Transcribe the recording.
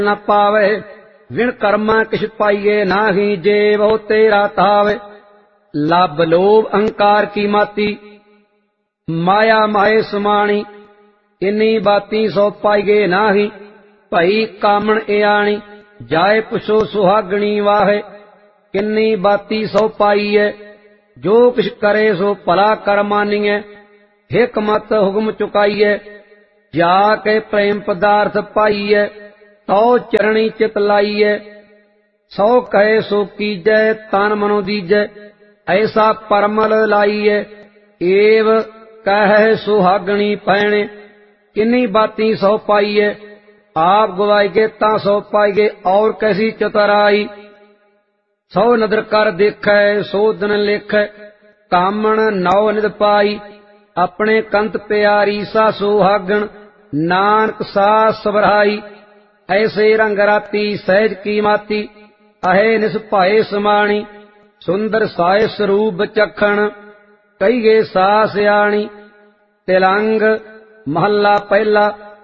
न पावे। विण कर्मा किछ पाइये नाही, जे वो तेरा तावे। लब लोभ अहंकार की माती, माया माए समाणी। इन्नी बाती सो पाइये नाही, भई कामण एआणी। जाए पुछो सुहागणी वाहे, किन्नी बाती सो पाइये। जो किछ करे सो भला कर मानिए, हिकमत हुक्म चुकाइए। जाके प्रेम पदार्थ पाइए, तो चरणी चित लाइए। सौ कहे सो कीजै, तन मनो दीजै। ऐसा परमल लाइए, एव कह सुहागणी पैणे। किन्नी बाती सौ पाइए, आप गवाइगे ता सौ पाइगे। और कैसी चतुराई, सौ नदर कर देखै, सो दिन लेखै। कामण नौ निध पाई, अपने कंत प्यारी सा सुहागण। नानक सा सबराई, ऐसे रंग राती सहज की माती। अहे निस्भाए समाणी, सुंदर साय स्वरूप चखण। कहिए सा सियाणी। तिलंग महला पहला।